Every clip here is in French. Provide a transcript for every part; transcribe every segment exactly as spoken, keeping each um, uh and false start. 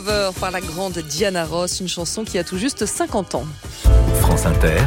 Par la grande Diana Ross, une chanson qui a tout juste cinquante ans. France Inter,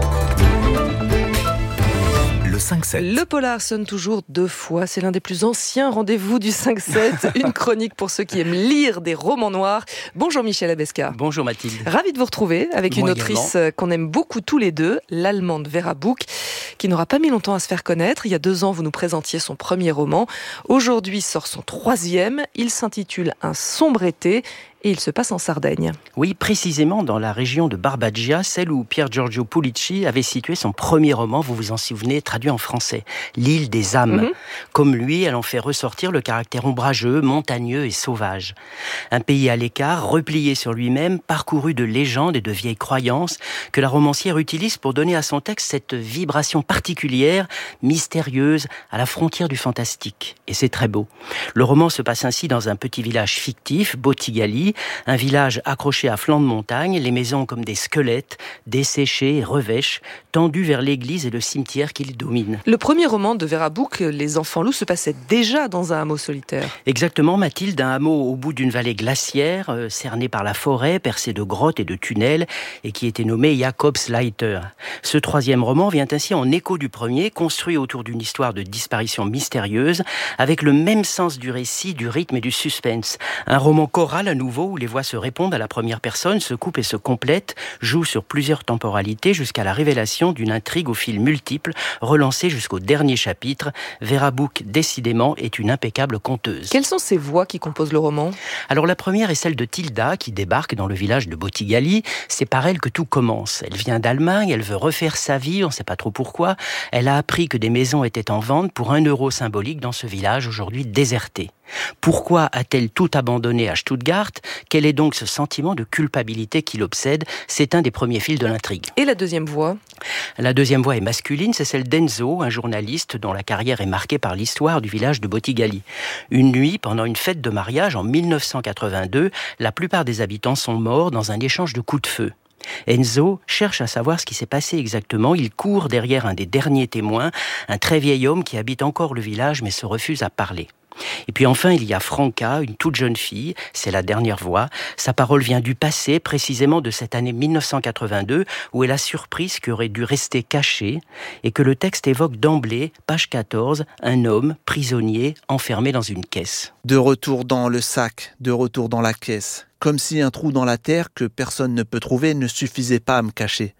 le cinq sept. Le polar sonne toujours deux fois. C'est l'un des plus anciens rendez-vous du cinq sept. Une chronique pour ceux qui aiment lire des romans noirs. Bonjour Michel Abesca. Bonjour Mathilde. Ravi de vous retrouver avec Moi une autrice également. Qu'on aime beaucoup tous les deux, l'allemande Vera Buch, qui n'aura pas mis longtemps à se faire connaître. Il y a deux ans, vous nous présentiez son premier roman. Aujourd'hui sort son troisième. Il s'intitule Un sombre été. Et il se passe en Sardaigne. Oui, précisément dans la région de Barbagia, celle où Pier Giorgio Pulici avait situé son premier roman, vous vous en souvenez, traduit en français, L'île des âmes. Mm-hmm. Comme lui, elle en fait ressortir le caractère ombrageux, montagneux et sauvage. Un pays à l'écart, replié sur lui-même, parcouru de légendes et de vieilles croyances, que la romancière utilise pour donner à son texte cette vibration particulière, mystérieuse, à la frontière du fantastique. Et c'est très beau. Le roman se passe ainsi dans un petit village fictif, Bottigali, un village accroché à flanc de montagne, les maisons comme des squelettes, desséchés et revêches, tendus vers l'église et le cimetière qui les dominent. Le premier roman de Vera Buch, Les Enfants Loups, se passait déjà dans un hameau solitaire. Exactement, Mathilde, un hameau au bout d'une vallée glaciaire, euh, cerné par la forêt, percé de grottes et de tunnels, et qui était nommé Jakobsleiter. Ce troisième roman vient ainsi en écho du premier, construit autour d'une histoire de disparition mystérieuse, avec le même sens du récit, du rythme et du suspense. Un roman choral à nouveau, où les voix se répondent à la première personne, se coupent et se complètent, jouent sur plusieurs temporalités jusqu'à la révélation d'une intrigue aux fils multiples, relancée jusqu'au dernier chapitre. Vera Buch, décidément, est une impeccable conteuse. Quelles sont ces voix qui composent le roman ? Alors la première est celle de Tilda, qui débarque dans le village de Bottigali. C'est par elle que tout commence. Elle vient d'Allemagne, elle veut refaire sa vie, on ne sait pas trop pourquoi. Elle a appris que des maisons étaient en vente pour un euro symbolique dans ce village aujourd'hui déserté. Pourquoi a-t-elle tout abandonné à Stuttgart ? Quel est donc ce sentiment de culpabilité qui l'obsède ? C'est un des premiers fils de l'intrigue. Et la deuxième voix ? La deuxième voix est masculine, c'est celle d'Enzo, un journaliste dont la carrière est marquée par l'histoire du village de Bottigali. Une nuit, pendant une fête de mariage en mille neuf cent quatre-vingt-deux, la plupart des habitants sont morts dans un échange de coups de feu. Enzo cherche à savoir ce qui s'est passé exactement. Il court derrière un des derniers témoins, un très vieil homme qui habite encore le village mais se refuse à parler. Et puis enfin, il y a Franca, une toute jeune fille, c'est la dernière voix. Sa parole vient du passé, précisément de cette année mille neuf cent quatre-vingt-deux, où elle a surpris ce qui aurait dû rester caché, et que le texte évoque d'emblée, page quatorze, un homme prisonnier enfermé dans une caisse. De retour dans le sac, de retour dans la caisse, comme si un trou dans la terre que personne ne peut trouver ne suffisait pas à me cacher.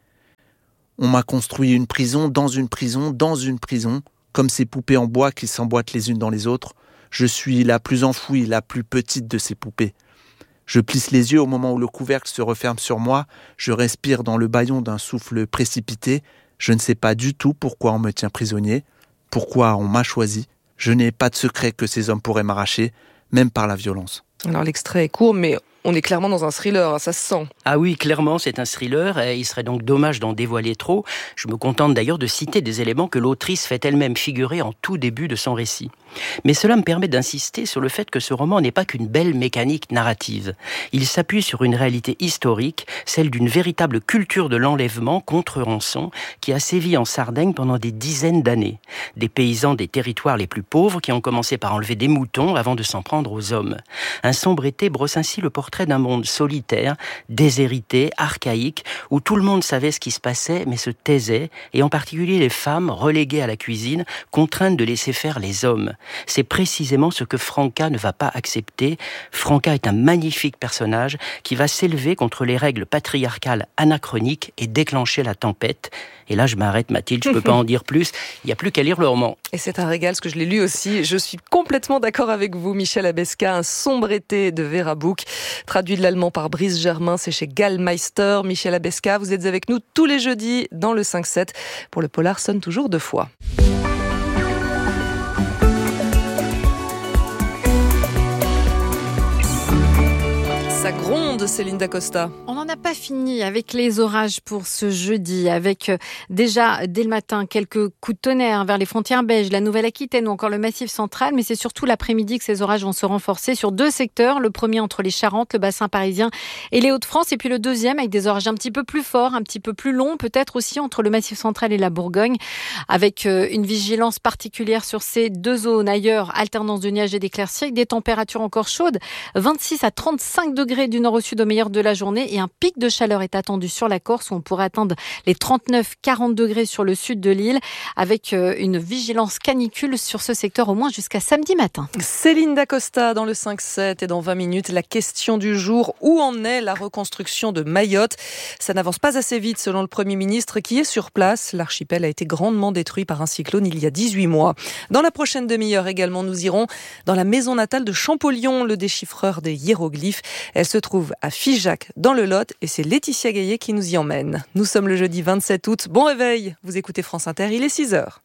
On m'a construit une prison dans une prison dans une prison, comme ces poupées en bois qui s'emboîtent les unes dans les autres. Je suis la plus enfouie, la plus petite de ces poupées. Je plisse les yeux au moment où le couvercle se referme sur moi. Je respire dans le bâillon d'un souffle précipité. Je ne sais pas du tout pourquoi on me tient prisonnier, pourquoi on m'a choisi. Je n'ai pas de secret que ces hommes pourraient m'arracher, même par la violence. Alors l'extrait est court, mais on est clairement dans un thriller, ça se sent. Ah oui, clairement, c'est un thriller, et il serait donc dommage d'en dévoiler trop. Je me contente d'ailleurs de citer des éléments que l'autrice fait elle-même figurer en tout début de son récit. Mais cela me permet d'insister sur le fait que ce roman n'est pas qu'une belle mécanique narrative. Il s'appuie sur une réalité historique, celle d'une véritable culture de l'enlèvement contre rançon qui a sévi en Sardaigne pendant des dizaines d'années. Des paysans des territoires les plus pauvres qui ont commencé par enlever des moutons avant de s'en prendre aux hommes. Un sombre été brosse ainsi le portrait d'un monde solitaire, déshérité, archaïque, où tout le monde savait ce qui se passait mais se taisait, et en particulier les femmes reléguées à la cuisine, contraintes de laisser faire les hommes. C'est précisément ce que Franca ne va pas accepter. Franca est un magnifique personnage qui va s'élever contre les règles patriarcales anachroniques et déclencher la tempête. Et là, je m'arrête, Mathilde, je ne peux pas en dire plus. Il n'y a plus qu'à lire le roman. Et c'est un régal, ce que je l'ai lu aussi. Je suis complètement d'accord avec vous, Michel Abesca. Un sombre été de Vera Buch, traduit de l'allemand par Brice Germain. C'est chez Gallmeister. Michel Abesca, vous êtes avec nous tous les jeudis dans le cinq sept pour le polar sonne toujours deux fois. Ça gronde, Céline Dacosta. On n'en a pas fini avec les orages pour ce jeudi, avec déjà dès le matin quelques coups de tonnerre vers les frontières belges, la Nouvelle-Aquitaine ou encore le Massif central, mais c'est surtout l'après-midi que ces orages vont se renforcer sur deux secteurs, le premier entre les Charentes, le bassin parisien et les Hauts-de-France, et puis le deuxième avec des orages un petit peu plus forts, un petit peu plus longs, peut-être aussi entre le Massif central et la Bourgogne, avec une vigilance particulière sur ces deux zones. Ailleurs, alternance de nuages et d'éclaircies avec des températures encore chaudes, vingt-six à trente-cinq degrés degrés du nord au sud au meilleur de la journée et un pic de chaleur est attendu sur la Corse où on pourrait atteindre les trente-neuf à quarante degrés sur le sud de l'île avec une vigilance canicule sur ce secteur au moins jusqu'à samedi matin. Céline Dacosta dans le cinq sept et dans vingt minutes, la question du jour, où en est la reconstruction de Mayotte ? Ça n'avance pas assez vite selon le Premier ministre qui est sur place. L'archipel a été grandement détruit par un cyclone il y a dix-huit mois. Dans la prochaine demi-heure également, nous irons dans la maison natale de Champollion, le déchiffreur des hiéroglyphes. Elle se trouve à Figeac dans le Lot et c'est Laetitia Gaillet qui nous y emmène. Nous sommes le jeudi vingt-sept août. Bon réveil, vous écoutez France Inter, il est six heures.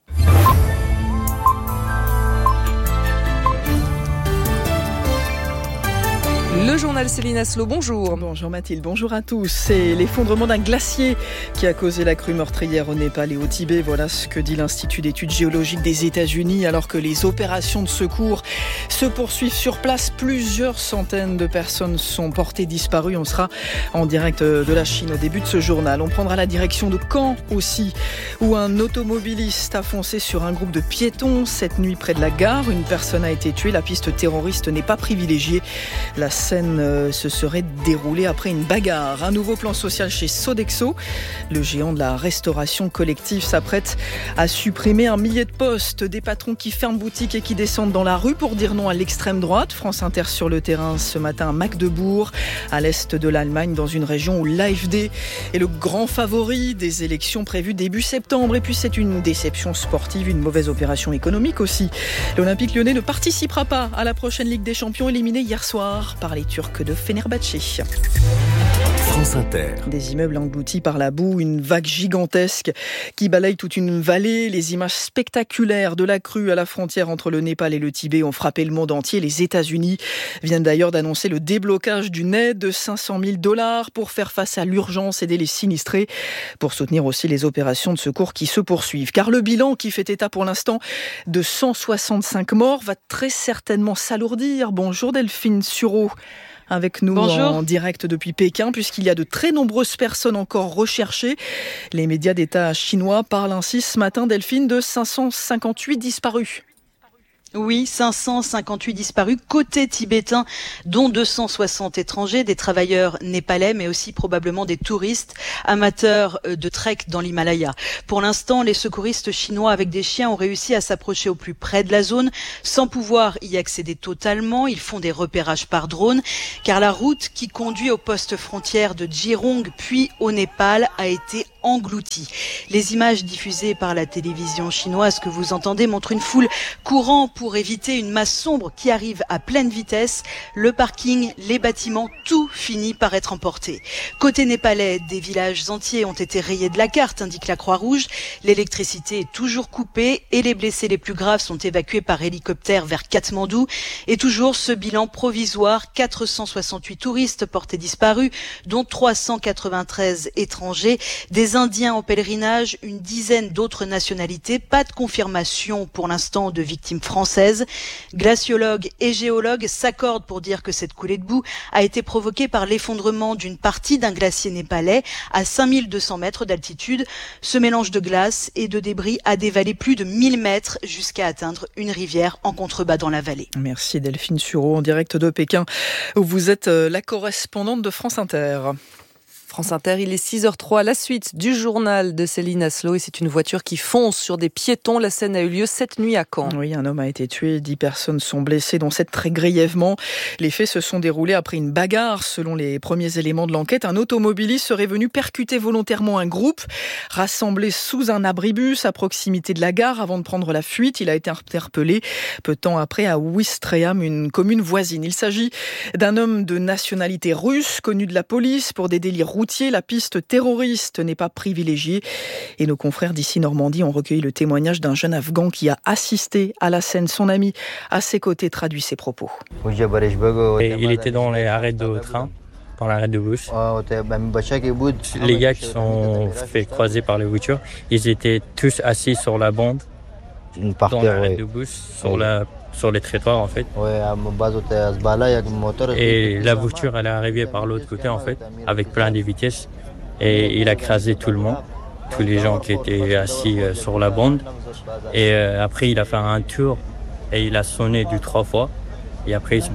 Le journal Céline Aslo, bonjour. Bonjour Mathilde, bonjour à tous. C'est l'effondrement d'un glacier qui a causé la crue meurtrière au Népal et au Tibet. Voilà ce que dit l'Institut d'études géologiques des États-Unis. Alors que les opérations de secours se poursuivent sur place, plusieurs centaines de personnes sont portées disparues. On sera en direct de la Chine au début de ce journal. On prendra la direction de Caen aussi, où un automobiliste a foncé sur un groupe de piétons cette nuit près de la gare. Une personne a été tuée. La piste terroriste n'est pas privilégiée. La scène se serait déroulée après une bagarre. Un nouveau plan social chez Sodexo. Le géant de la restauration collective s'apprête à supprimer un millier de postes. Des patrons qui ferment boutique et qui descendent dans la rue pour dire non à l'extrême droite. France Inter sur le terrain ce matin à Magdebourg, à l'est de l'Allemagne, dans une région où l'A F D est le grand favori des élections prévues début septembre. Et puis c'est une déception sportive, une mauvaise opération économique aussi. L'Olympique lyonnais ne participera pas à la prochaine Ligue des Champions, éliminé hier soir par les Turcs de Fenerbahçe. France Inter. Des immeubles engloutis par la boue, une vague gigantesque qui balaye toute une vallée. Les images spectaculaires de la crue à la frontière entre le Népal et le Tibet ont frappé le monde entier. Les États-Unis viennent d'ailleurs d'annoncer le déblocage d'une aide de cinq cent mille dollars pour faire face à l'urgence, aider les sinistrés, pour soutenir aussi les opérations de secours qui se poursuivent. Car le bilan qui fait état pour l'instant de cent soixante-cinq morts va très certainement s'alourdir. Bonjour Delphine Sureau. Avec nous Bonjour. En direct depuis Pékin, puisqu'il y a de très nombreuses personnes encore recherchées. Les médias d'État chinois parlent ainsi ce matin, Delphine, de cinq cent cinquante-huit disparus. Oui, cinq cent cinquante-huit disparus côté tibétain, dont deux cent soixante étrangers, des travailleurs népalais, mais aussi probablement des touristes amateurs de trek dans l'Himalaya. Pour l'instant, les secouristes chinois avec des chiens ont réussi à s'approcher au plus près de la zone, sans pouvoir y accéder totalement. Ils font des repérages par drone, car la route qui conduit au poste frontière de Jirong, puis au Népal, a été engloutie. Les images diffusées par la télévision chinoise que vous entendez montrent une foule courant pour éviter une masse sombre qui arrive à pleine vitesse. Le parking, les bâtiments, tout finit par être emporté. Côté népalais, des villages entiers ont été rayés de la carte, indique la Croix-Rouge. L'électricité est toujours coupée et les blessés les plus graves sont évacués par hélicoptère vers Katmandou. Et toujours ce bilan provisoire, quatre cent soixante-huit touristes portés disparus, dont trois cent quatre-vingt-treize étrangers, des Indiens en pèlerinage, une dizaine d'autres nationalités. Pas de confirmation pour l'instant de victimes françaises. Glaciologues et géologues s'accordent pour dire que cette coulée de boue a été provoquée par l'effondrement d'une partie d'un glacier népalais à cinq mille deux cents mètres d'altitude. Ce mélange de glace et de débris a dévalé plus de mille mètres jusqu'à atteindre une rivière en contrebas dans la vallée. Merci Delphine Sureau en direct de Pékin, où vous êtes la correspondante de France Inter. France Inter, il est six heures zéro trois, la suite du journal de Céline Aslo et c'est une voiture qui fonce sur des piétons. La scène a eu lieu cette nuit à Caen. Oui, un homme a été tué, dix personnes sont blessées, dont sept très grièvement. Les faits se sont déroulés après une bagarre. Selon les premiers éléments de l'enquête, un automobiliste serait venu percuter volontairement un groupe rassemblé sous un abribus à proximité de la gare avant de prendre la fuite. Il a été interpellé peu de temps après à Ouistreham, une commune voisine. Il s'agit d'un homme de nationalité russe, connu de la police pour des délits routiers. La piste terroriste n'est pas privilégiée et nos confrères d'ici Normandie ont recueilli le témoignage d'un jeune Afghan qui a assisté à la scène. Son ami à ses côtés traduit ses propos. Et il était dans les arrêts de train, dans l'arrêt de bus. Les gars qui sont fait croiser par les voitures, ils étaient tous assis sur la bande, dans l'arrêt de bus, sur la sur les trottoirs en fait. Et la voiture elle est arrivée par l'autre côté en fait, avec plein de vitesses. Et il a écrasé tout le monde, tous les gens qui étaient assis sur la bande. Et après il a fait un tour et il a sonné deux trois fois. Et après, il se barrait.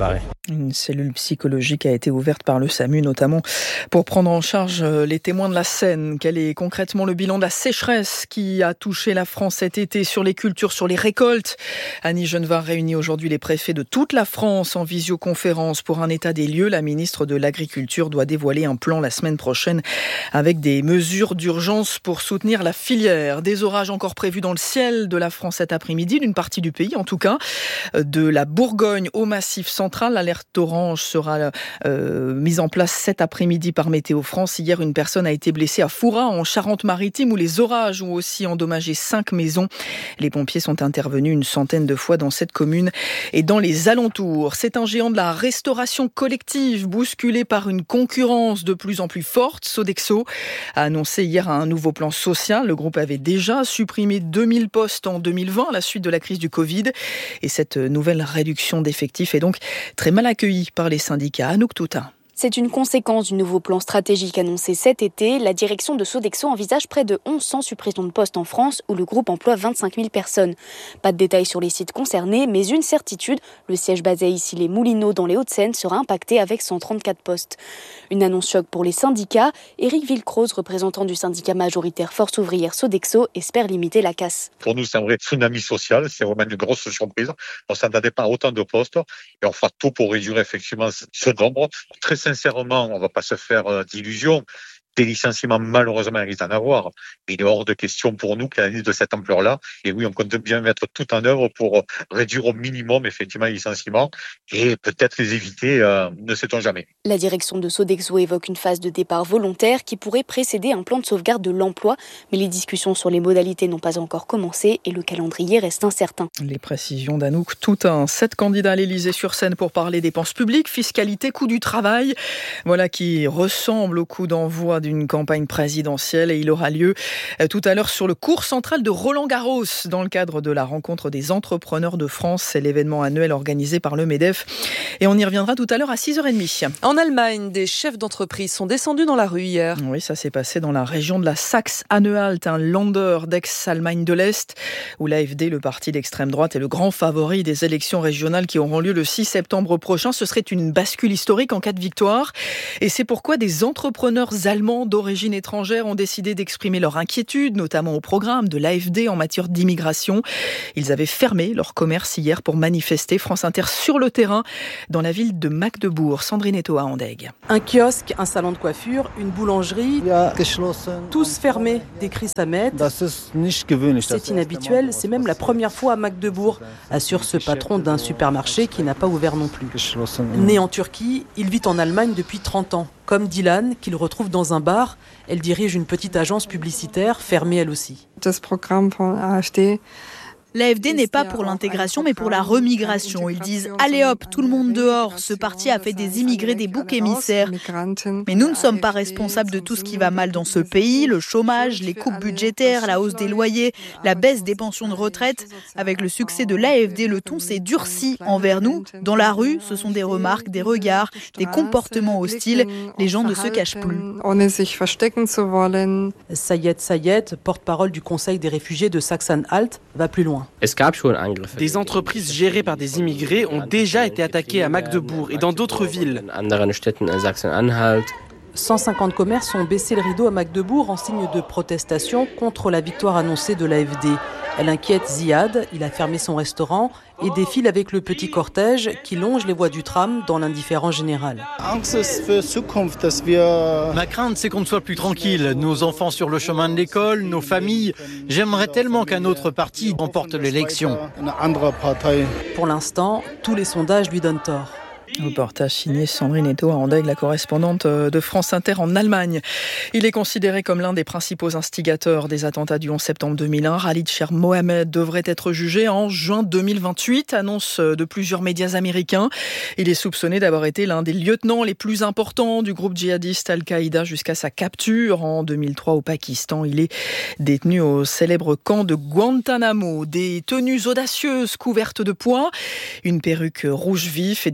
Une cellule psychologique a été ouverte par le SAMU, notamment pour prendre en charge les témoins de la Seine. Quel est concrètement le bilan de la sécheresse qui a touché la France cet été sur les cultures, sur les récoltes? Annie Genevard réunit aujourd'hui les préfets de toute la France en visioconférence pour un état des lieux. La ministre de l'Agriculture doit dévoiler un plan la semaine prochaine avec des mesures d'urgence pour soutenir la filière. Des orages encore prévus dans le ciel de la France cet après-midi, d'une partie du pays en tout cas, de la Bourgogne au Massif central. L'alerte orange sera euh, mise en place cet après-midi par Météo France. Hier, une personne a été blessée à Fouras, en Charente-Maritime, où les orages ont aussi endommagé cinq maisons. Les pompiers sont intervenus une centaine de fois dans cette commune et dans les alentours. C'est un géant de la restauration collective, bousculé par une concurrence de plus en plus forte. Sodexo a annoncé hier un nouveau plan social. Le groupe avait déjà supprimé deux mille postes en deux mille vingt à la suite de la crise du Covid. Et cette nouvelle réduction d'effectifs est donc très mal accueilli par les syndicats. Anouk Toutain. C'est une conséquence du nouveau plan stratégique annoncé cet été. La direction de Sodexo envisage près de mille cent suppressions de postes en France où le groupe emploie vingt-cinq mille personnes. Pas de détails sur les sites concernés, mais une certitude, le siège basé ici les Moulineaux dans les Hauts-de-Seine sera impacté avec cent trente-quatre postes. Une annonce choc pour les syndicats. Éric Villecroze, représentant du syndicat majoritaire Force ouvrière Sodexo, espère limiter la casse. Pour nous, c'est un vrai tsunami social, c'est vraiment une grosse surprise. On ne s'attendait pas à autant de postes et on fera tout pour réduire effectivement ce nombre. Très sincèrement, on ne va pas se faire euh, d'illusions. Des licenciements, malheureusement, il risque d'en avoir. Mais il est hors de question pour nous qu'à l'année de cette ampleur-là. Et oui, on compte bien mettre tout en œuvre pour réduire au minimum, effectivement, les licenciements et peut-être les éviter, euh, ne sait-on jamais. La direction de Sodexo évoque une phase de départ volontaire qui pourrait précéder un plan de sauvegarde de l'emploi. Mais les discussions sur les modalités n'ont pas encore commencé et le calendrier reste incertain. Les précisions d'Anouk Toutain. Sept candidats à l'Élysée-sur-Seine pour parler dépenses publiques, fiscalité, coût du travail. Voilà qui ressemble au coup d'envoi d'une campagne présidentielle et il aura lieu tout à l'heure sur le cours central de Roland-Garros dans le cadre de la rencontre des entrepreneurs de France. C'est l'événement annuel organisé par le MEDEF et on y reviendra tout à l'heure à six heures trente. En Allemagne, des chefs d'entreprise sont descendus dans la rue hier. Oui, ça s'est passé dans la région de la Saxe-Anhalt, un Länder d'ex-Allemagne de l'Est, où l'A F D, le parti d'extrême droite, est le grand favori des élections régionales qui auront lieu le six septembre prochain. Ce serait une bascule historique en cas de victoire. Et c'est pourquoi des entrepreneurs allemands d'origine étrangère ont décidé d'exprimer leur inquiétude, notamment au programme de l'A F D en matière d'immigration. Ils avaient fermé leur commerce hier pour manifester. France Inter sur le terrain dans la ville de Magdebourg. Sandrine Eto à Andeg. Un kiosque, un salon de coiffure, une boulangerie, tous fermés, décrit Samet. C'est inhabituel, c'est même la première fois à Magdebourg, assure ce patron d'un supermarché qui n'a pas ouvert non plus. Né en Turquie, il vit en Allemagne depuis trente ans. Comme Dylan, qu'il retrouve dans un bar, elle dirige une petite agence publicitaire, fermée elle aussi. L'A F D n'est pas pour l'intégration, mais pour la remigration. Ils disent « Allez hop, tout le monde dehors ». Ce parti a fait des immigrés des boucs émissaires. Mais nous ne sommes pas responsables de tout ce qui va mal dans ce pays. Le chômage, les coupes budgétaires, la hausse des loyers, la baisse des pensions de retraite. Avec le succès de l'A F D, le ton s'est durci envers nous. Dans la rue, ce sont des remarques, des regards, des comportements hostiles. Les gens ne se cachent plus. Sayed Sayed, porte-parole du Conseil des réfugiés de Saxe-Anhalt, va plus loin. Des entreprises gérées par des immigrés ont déjà été attaquées à Magdebourg et dans d'autres villes. cent cinquante commerces ont baissé le rideau à Magdebourg en signe de protestation contre la victoire annoncée de l'A F D. Elle inquiète Ziad, il a fermé son restaurant et défile avec le petit cortège qui longe les voies du tram dans l'indifférence générale. Ma crainte, c'est qu'on ne soit plus tranquille. Nos enfants sur le chemin de l'école, nos familles. J'aimerais tellement qu'un autre parti remporte l'élection. Pour l'instant, tous les sondages lui donnent tort. Reportage signé Sandrine Eto à Andeg, la correspondante de France Inter en Allemagne. Il est considéré comme l'un des principaux instigateurs des attentats du onze septembre deux mille un. Khalid Sheikh Mohammed devrait être jugé en juin deux mille vingt-huit, annonce de plusieurs médias américains. Il est soupçonné d'avoir été l'un des lieutenants les plus importants du groupe djihadiste Al-Qaïda jusqu'à sa capture en deux mille trois au Pakistan. Il est détenu au célèbre camp de Guantanamo. Des tenues audacieuses couvertes de pois, une perruque rouge vif et des installations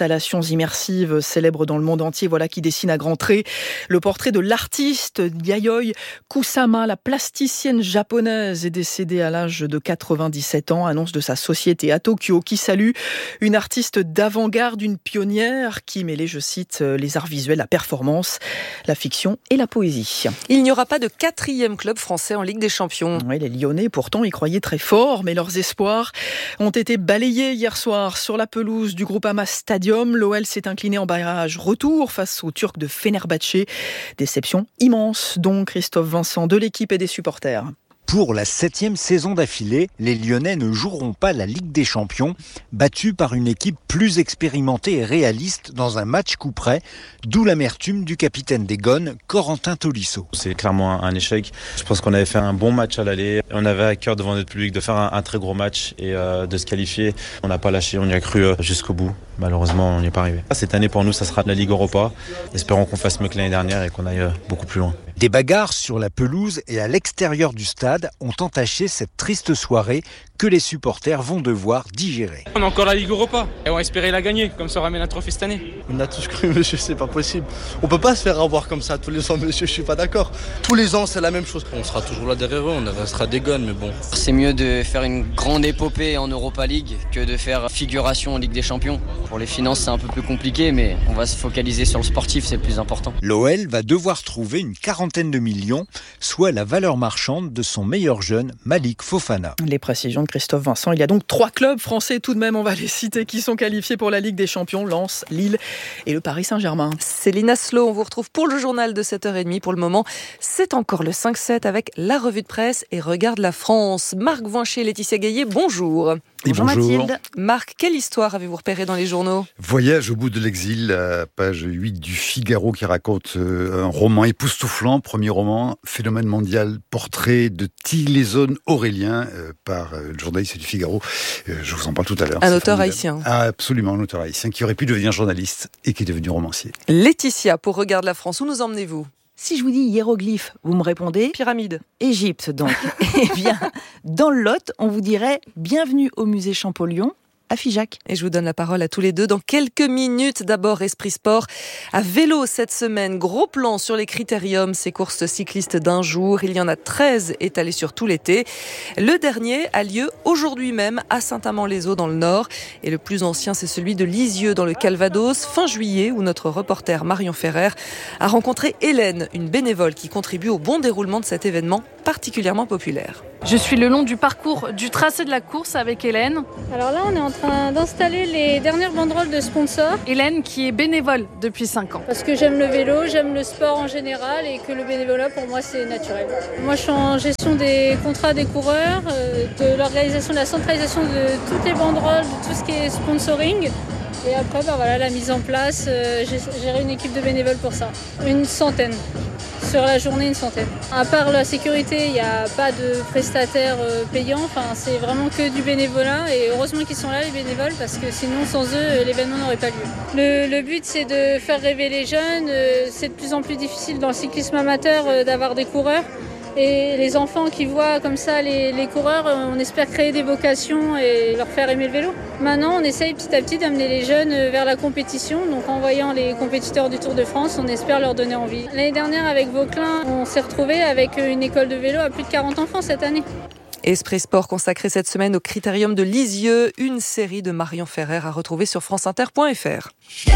installations immersives célèbres dans le monde entier, voilà qui dessine à grands traits le portrait de l'artiste Yayoi Kusama. La plasticienne japonaise est décédée à l'âge de quatre-vingt-dix-sept ans, annonce de sa société à Tokyo, qui salue une artiste d'avant-garde, une pionnière qui mêlait, je cite, les arts visuels, la performance, la fiction et la poésie. Il n'y aura pas de quatrième club français en Ligue des Champions. Oui, les Lyonnais, pourtant, y croyaient très fort, mais leurs espoirs ont été balayés hier soir sur la pelouse du Groupama Stadium. L'O L s'est incliné en barrage retour face aux Turcs de Fenerbahçe. Déception immense, donc, Christophe Vincent, de l'équipe et des supporters. Pour la septième saison d'affilée, les Lyonnais ne joueront pas la Ligue des Champions, battus par une équipe plus expérimentée et réaliste dans un match coup près, d'où l'amertume du capitaine des Gones, Corentin Tolisso. C'est clairement un échec. Je pense qu'on avait fait un bon match à l'aller. On avait à cœur devant notre public de faire un, un très gros match et euh, de se qualifier. On n'a pas lâché, on y a cru euh, jusqu'au bout. Malheureusement, on n'y est pas arrivé. Cette année pour nous, ça sera la Ligue Europa. Espérons qu'on fasse mieux que l'année dernière et qu'on aille euh, beaucoup plus loin. Des bagarres sur la pelouse et à l'extérieur du stade ont entaché cette triste soirée que les supporters vont devoir digérer. On a encore la Ligue Europa et on va espérer la gagner, comme ça on ramène un trophée cette année. On a tous cru, monsieur, c'est pas possible. On peut pas se faire avoir comme ça tous les ans, monsieur, je suis pas d'accord. Tous les ans, c'est la même chose. On sera toujours là derrière eux, on restera des Gones, mais bon. C'est mieux de faire une grande épopée en Europa League que de faire figuration en Ligue des Champions. Pour les finances, c'est un peu plus compliqué, mais on va se focaliser sur le sportif, c'est le plus important. L'O L va devoir trouver une quarantaine de millions, soit la valeur marchande de son meilleur jeune, Malik Fofana. Les précisions de Christophe Vincent. Il y a donc trois clubs français tout de même, on va les citer, qui sont qualifiés pour la Ligue des Champions, Lens, Lille et le Paris Saint-Germain. Céline Aslo, on vous retrouve pour le journal de sept heures trente. Pour le moment, c'est encore le cinq sept avec la revue de presse et Regarde la France. Marc Voincher et Laetitia Gaillet, bonjour. Bonjour, bonjour Mathilde. Marc, quelle histoire avez-vous repéré dans les journaux ? Voyage au bout de l'exil, la page huit du Figaro qui raconte un roman époustouflant, premier roman, phénomène mondial, portrait de Tilézone Aurélien euh, par euh, le journaliste du Figaro. Euh, je vous en parle tout à l'heure. Un auteur haïtien. Ah, absolument, un auteur haïtien qui aurait pu devenir journaliste et qui est devenu romancier. Laetitia, pour Regarde la France, où nous emmenez-vous ? Si je vous dis hiéroglyphe, vous me répondez ? Pyramide. Égypte, donc. Eh bien, dans le Lot, on vous dirait « Bienvenue au musée Champollion ». À Figeac. Et je vous donne la parole à tous les deux dans quelques minutes. D'abord, Esprit Sport à vélo cette semaine. Gros plan sur les critériums, ces courses cyclistes d'un jour. Il y en a treize étalées sur tout l'été. Le dernier a lieu aujourd'hui même à Saint-Amand-les-Eaux dans le Nord. Et le plus ancien, c'est celui de Lisieux dans le Calvados, fin juillet, où notre reporter Marion Ferrer a rencontré Hélène, une bénévole qui contribue au bon déroulement de cet événement particulièrement populaire. Je suis le long du parcours du tracé de la course avec Hélène. Alors là, on est en train d'installer les dernières banderoles de sponsors. Hélène qui est bénévole depuis cinq ans. Parce que j'aime le vélo, j'aime le sport en général et que le bénévolat pour moi c'est naturel. Moi je suis en gestion des contrats des coureurs, de l'organisation, de la centralisation de toutes les banderoles, de tout ce qui est sponsoring. Et après, bah voilà, la mise en place, euh, j'ai géré une équipe de bénévoles pour ça. Une centaine. Sur la journée, une centaine. À part la sécurité, il n'y a pas de prestataires euh, payants. Enfin, c'est vraiment que du bénévolat. Et heureusement qu'ils sont là, les bénévoles, parce que sinon, sans eux, l'événement n'aurait pas lieu. Le, le but, c'est de faire rêver les jeunes. Euh, c'est de plus en plus difficile dans le cyclisme amateur euh, d'avoir des coureurs. Et les enfants qui voient comme ça les, les coureurs, on espère créer des vocations et leur faire aimer le vélo. Maintenant, on essaye petit à petit d'amener les jeunes vers la compétition. Donc en voyant les compétiteurs du Tour de France, on espère leur donner envie. L'année dernière, avec Vauclin, on s'est retrouvés avec une école de vélo à plus de quarante enfants cette année. Esprit Sport consacré cette semaine au Critérium de Lisieux, une série de Marion Ferrer à retrouver sur franceinter point f r.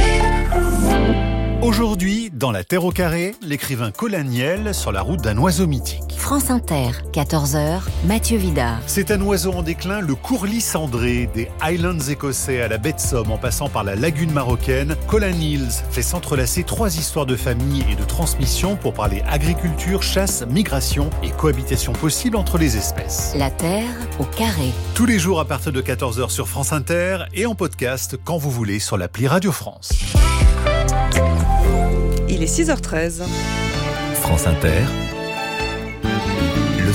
Aujourd'hui, dans La Terre au carré, l'écrivain Colin Niel sur la route d'un oiseau mythique. France Inter, quatorze heures, Mathieu Vidard. C'est un oiseau en déclin, le courlis cendré, des Highlands écossais à la baie de Somme en passant par la lagune marocaine. Colin Niels fait s'entrelacer trois histoires de famille et de transmission pour parler agriculture, chasse, migration et cohabitation possible entre les espèces. La Terre au carré. Tous les jours à partir de quatorze heures sur France Inter et en podcast quand vous voulez sur l'appli Radio France. Il est six heures treize. France Inter, le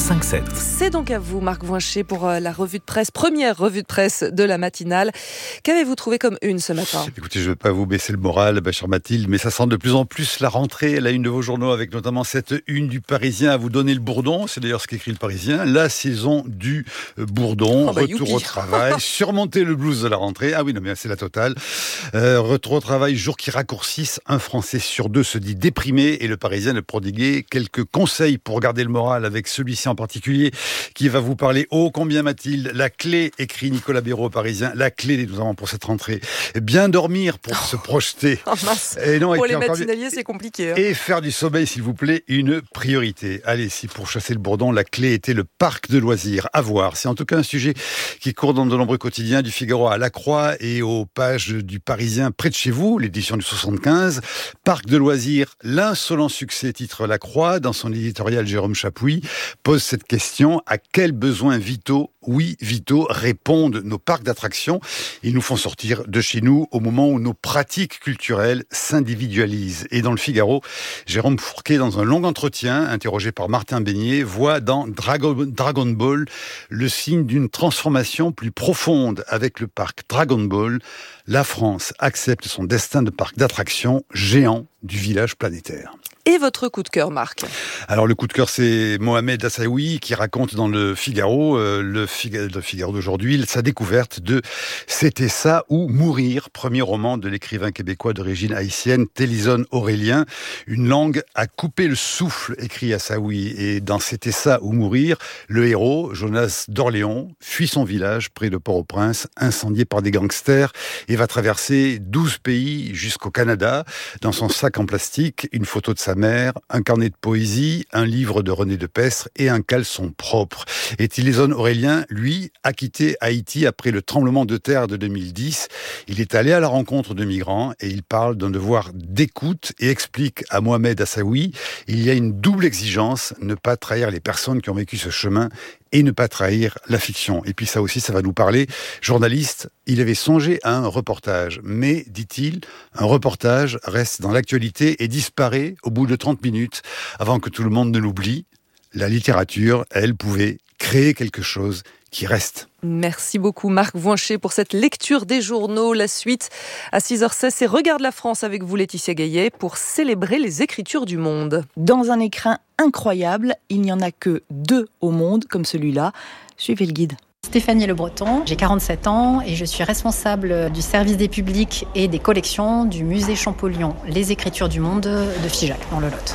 cinq sept. C'est donc à vous, Marc Voincher, pour la revue de presse, première revue de presse de la matinale. Qu'avez-vous trouvé comme une ce matin ? Écoutez, je ne vais pas vous baisser le moral, ma chère Mathilde, mais ça sent de plus en plus la rentrée, la une de vos journaux, avec notamment cette une du Parisien à vous donner le bourdon. C'est d'ailleurs ce qu'écrit le Parisien. La saison du bourdon, oh bah, retour youpi. au travail, surmonter le blues de la rentrée. Ah oui, non mais c'est la totale. Euh, retour au travail, jours qui raccourcissent. Un Français sur deux se dit déprimé et le Parisien a prodigué quelques conseils pour garder le moral avec celui-ci en particulier qui va vous parler ô combien, Mathilde. La clé, écrit Nicolas Béraud au Parisien, la clé notamment pour cette rentrée, bien dormir pour oh. se projeter. Oh mince. Et non, pour et les encore... matinaliers, c'est compliqué. Hein. Et faire du sommeil, s'il vous plaît, une priorité. Allez, si pour chasser le bourdon, la clé était le parc de loisirs. À voir. C'est en tout cas un sujet qui court dans de nombreux quotidiens, du Figaro à La Croix et aux pages du Parisien près de chez vous, l'édition du soixante-quinze. Parc de loisirs, l'insolent succès, titre La Croix. Dans son éditorial, Jérôme Chapouis pose cette question: à quels besoins vitaux, oui, vitaux, répondent nos parcs d'attractions? Ils nous font sortir de chez nous au moment où nos pratiques culturelles s'individualisent. Et dans le Figaro, Jérôme Fourquet, dans un long entretien, interrogé par Martin Beignet, voit dans Dragon, Dragon Ball le signe d'une transformation plus profonde. Avec le parc Dragon Ball, la France accepte son destin de parc d'attractions géant du village planétaire. Et votre coup de cœur, Marc ? Alors le coup de cœur, c'est Mohamed Assaoui qui raconte dans le Figaro, euh, le, Fig- le Figaro d'aujourd'hui, sa découverte de C'était ça ou mourir, premier roman de l'écrivain québécois d'origine haïtienne Télison Aurélien. Une langue à couper le souffle, écrit Assaoui. Et dans C'était ça ou mourir, le héros, Jonas d'Orléans, fuit son village près de Port-au-Prince, incendié par des gangsters, et va traverser douze pays jusqu'au Canada. Dans son sac en plastique, une photo de sa mère, un carnet de poésie, un livre de René Depestre et un caleçon propre. Et Télison Aurélien, lui, a quitté Haïti après le tremblement de terre de deux mille dix. Il est allé à la rencontre de migrants et il parle d'un devoir d'écoute et explique à Mohamed Assaoui, il y a une double exigence, ne pas trahir les personnes qui ont vécu ce chemin et ne pas trahir la fiction. Et puis ça aussi, ça va nous parler. Journaliste, il avait songé à un reportage. Mais, dit-il, un reportage reste dans l'actualité et disparaît au bout de trente minutes avant que tout le monde ne l'oublie. La littérature, elle, pouvait créer quelque chose qui reste. Merci beaucoup Marc Voincher pour cette lecture des journaux. La suite à six heures seize, c'est Regarde la France avec vous Laetitia Gaillet pour célébrer les écritures du monde. Dans un écrin incroyable, il n'y en a que deux au monde comme celui-là. Suivez le guide. Stéphanie Le Breton, j'ai quarante-sept ans et je suis responsable du service des publics et des collections du musée Champollion, les écritures du monde de Figeac, dans le Lot.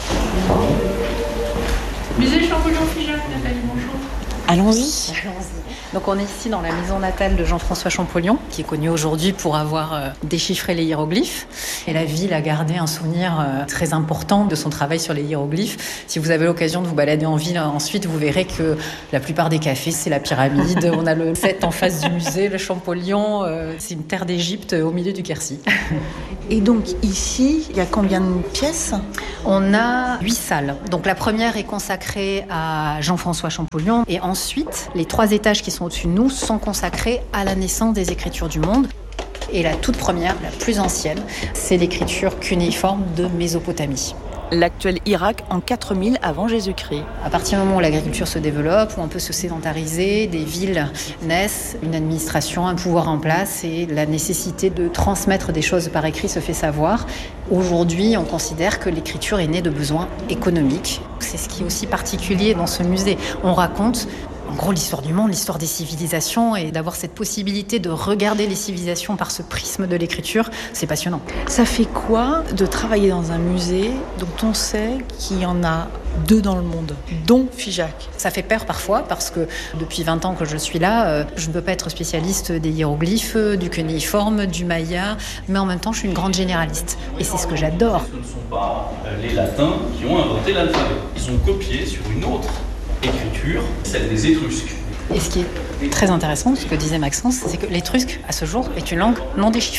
Musée Champollion-Figeac, Nathalie, bonjour. Allons-y. Allons-y. Donc on est ici dans la maison natale de Jean-François Champollion, qui est connu aujourd'hui pour avoir euh, déchiffré les hiéroglyphes. Et la ville a gardé un souvenir euh, très important de son travail sur les hiéroglyphes. Si vous avez l'occasion de vous balader en ville, ensuite vous verrez que la plupart des cafés, c'est la pyramide. On a le fait en face du musée, le Champollion. Euh, c'est une terre d'Égypte au milieu du Quercy. Et donc ici, il y a combien de pièces ? On a huit salles. Donc la première est consacrée à Jean-François Champollion. Et ensuite, les trois étages qui sont au-dessus de nous sont consacrés à la naissance des écritures du monde. Et la toute première, la plus ancienne, c'est l'écriture cunéiforme de Mésopotamie. L'actuel Irak en quatre mille avant Jésus-Christ. À partir du moment où l'agriculture se développe, où on peut se sédentariser, des villes naissent, une administration, un pouvoir en place et la nécessité de transmettre des choses par écrit se fait savoir. Aujourd'hui, on considère que l'écriture est née de besoins économiques. C'est ce qui est aussi particulier dans ce musée. On raconte en gros l'histoire du monde, l'histoire des civilisations, et d'avoir cette possibilité de regarder les civilisations par ce prisme de l'écriture, c'est passionnant. Ça fait quoi de travailler dans un musée dont on sait qu'il y en a deux dans le monde, dont Figeac? Ça fait peur parfois parce que depuis vingt ans que je suis là, euh, je ne peux pas être spécialiste des hiéroglyphes, du cunéiforme, du maya, mais en même temps je suis une grande généraliste et c'est ce que j'adore. Ce ne sont pas les latins qui ont inventé l'alphabet. Ils ont copié sur une autre écriture, celle des Étrusques. Et ce qui est très intéressant, ce que disait Maxence, c'est que l'étrusque, à ce jour, est une langue non déchiffrée.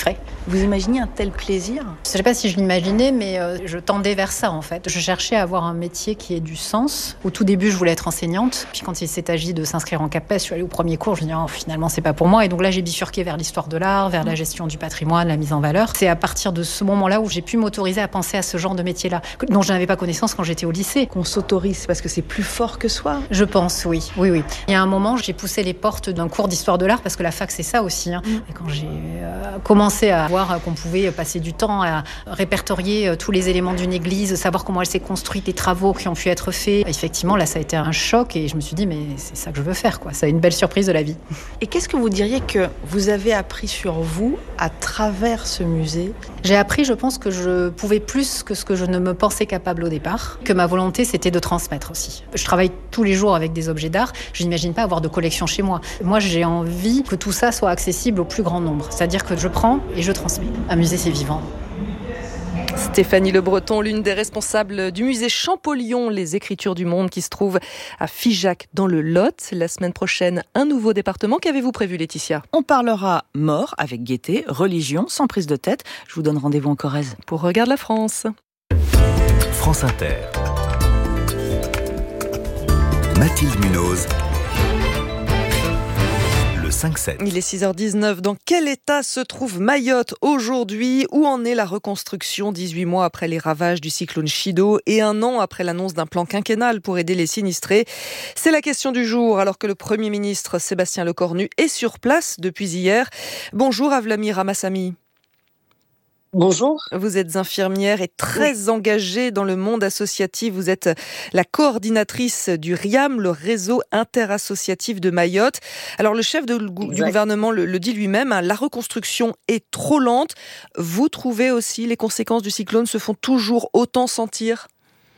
Vous imaginez un tel plaisir ? Je ne sais pas si je l'imaginais, mais euh, je tendais vers ça en fait. Je cherchais à avoir un métier qui ait du sens. Au tout début, je voulais être enseignante. Puis quand il s'est agi de s'inscrire en CAPES, je suis allée au premier cours. Je me dis oh, finalement, c'est pas pour moi. Et donc là, j'ai bifurqué vers l'histoire de l'art, vers la gestion du patrimoine, la mise en valeur. C'est à partir de ce moment-là où j'ai pu m'autoriser à penser à ce genre de métier-là, dont je n'avais pas connaissance quand j'étais au lycée. Qu'on s'autorise parce que c'est plus fort que soi ? Je pense, oui. Oui, oui. Il y a un moment, j'ai poussé les portes d'un cours d'histoire de l'art parce que la fac, c'est ça aussi. Hein. Et quand j'ai euh, commencé à voir qu'on pouvait passer du temps à répertorier tous les éléments d'une église, savoir comment elle s'est construite, les travaux qui ont pu être faits. Effectivement, là, ça a été un choc et je me suis dit, mais c'est ça que je veux faire, quoi. C'est une belle surprise de la vie. Et qu'est-ce que vous diriez que vous avez appris sur vous à travers ce musée ? J'ai appris, je pense, que je pouvais plus que ce que je ne me pensais capable au départ, que ma volonté, c'était de transmettre aussi. Je travaille tous les jours avec des objets d'art. Je n'imagine pas avoir de collection chez moi. Moi, j'ai envie que tout ça soit accessible au plus grand nombre. C'est-à-dire que je prends et je transmets. Un musée, c'est vivant. Stéphanie Le Breton, l'une des responsables du musée Champollion, les Écritures du Monde, qui se trouve à Figeac dans le Lot. La semaine prochaine, un nouveau département. Qu'avez-vous prévu, Laetitia ? On parlera mort avec gaieté, religion, sans prise de tête. Je vous donne rendez-vous en Corrèze. Pour Regarde la France. France Inter. Mathilde Munoz. cinq sept. Il est six heures dix-neuf. Dans quel état se trouve Mayotte aujourd'hui ? Où en est la reconstruction dix-huit mois après les ravages du cyclone Chido et un an après l'annonce d'un plan quinquennal pour aider les sinistrés ? C'est la question du jour alors que le Premier ministre Sébastien Lecornu est sur place depuis hier. Bonjour Avlami Ramassami. Bonjour. Vous êtes infirmière et très oui. engagée dans le monde associatif. Vous êtes la coordinatrice du R I A M, le réseau interassociatif de Mayotte. Alors le chef de, exact. du gouvernement le, le dit lui-même, hein, la reconstruction est trop lente. Vous trouvez aussi les conséquences du cyclone se font toujours autant sentir ?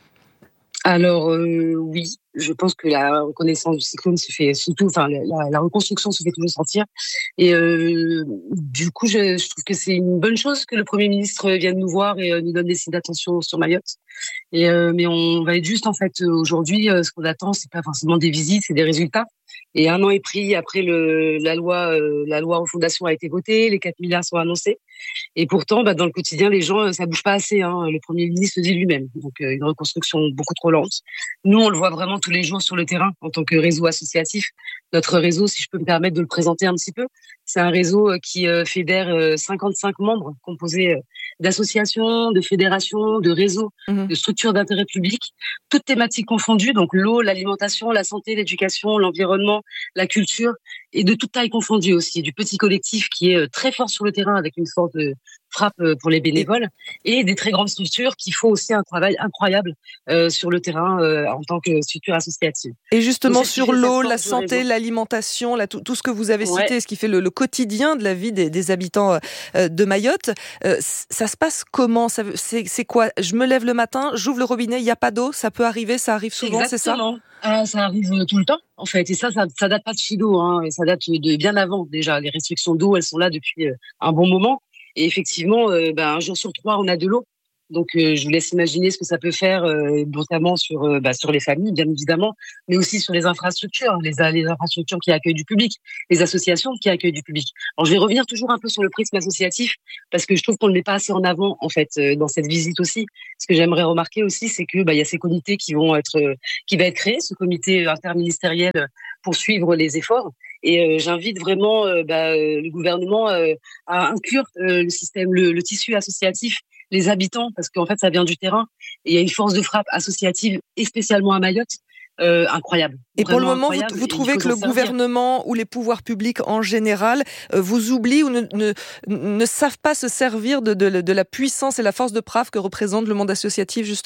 Alors euh, oui, je pense que la reconnaissance du cyclone se fait surtout, enfin la, la reconstruction se fait toujours sentir. Et euh, du coup, je, je trouve que c'est une bonne chose que le Premier ministre vienne nous voir et euh, nous donne des signes d'attention sur Mayotte. Et euh, mais on va être juste en fait aujourd'hui, euh, ce qu'on attend, c'est pas forcément des visites, c'est des résultats. Et un an est pris après le la loi, euh, la loi en fondation a été votée, les quatre milliards sont annoncés. Et pourtant, bah, dans le quotidien, les gens, ça bouge pas assez. Hein. Le Premier ministre le dit lui-même. Donc, euh, une reconstruction beaucoup trop lente. Nous, on le voit vraiment tous les jours sur le terrain en tant que réseau associatif. Notre réseau, si je peux me permettre de le présenter un petit peu, c'est un réseau qui euh, fédère euh, cinquante-cinq membres composés euh, d'associations, de fédérations, de réseaux, mmh. de structures d'intérêt public, toutes thématiques confondues. Donc, l'eau, l'alimentation, la santé, l'éducation, l'environnement, la culture, et de toute taille confondue aussi. Du petit collectif qui est euh, très fort sur le terrain avec une forte de frappe pour les bénévoles et des très grandes structures qui font aussi un travail incroyable euh, sur le terrain euh, en tant que structure associative. Et justement sur l'eau, la santé, l'alimentation, là, tout, tout ce que vous avez cité, ouais. ce qui fait le, le quotidien de la vie des, des habitants euh, de Mayotte, euh, ça se passe comment ? ça, c'est, c'est quoi ? Je me lève le matin, j'ouvre le robinet, il n'y a pas d'eau, ça peut arriver, ça arrive souvent, Exactement. c'est ça ? Ah, ça arrive tout le temps, en fait. Et ça, ça, ça date pas de Chido, hein. Ça date de bien avant, déjà. Les restrictions d'eau, elles sont là depuis un bon moment. Et effectivement, euh, ben, un jour sur trois, on a de l'eau. Donc, euh, je vous laisse imaginer ce que ça peut faire, euh, notamment sur, euh, bah, sur les familles, bien évidemment, mais aussi sur les infrastructures, les, les infrastructures qui accueillent du public, les associations qui accueillent du public. Alors, je vais revenir toujours un peu sur le prisme associatif, parce que je trouve qu'on ne le met pas assez en avant, en fait, euh, dans cette visite aussi. Ce que j'aimerais remarquer aussi, c'est que, bah, il y a ces comités qui vont être, euh, qui va être créé, ce comité interministériel pour suivre les efforts. Et euh, j'invite vraiment euh, bah, le gouvernement euh, à inclure euh, le système, le, le tissu associatif, les habitants, parce qu'en fait, ça vient du terrain. Et il y a une force de frappe associative, et spécialement à Mayotte, euh, incroyable. Et pour le moment, vous, vous trouvez que le gouvernement ou les pouvoirs publics en général euh, vous oublient ou ne, ne, ne savent pas se servir de, de, de la puissance et la force de frappe que représente le monde associatif, justement ?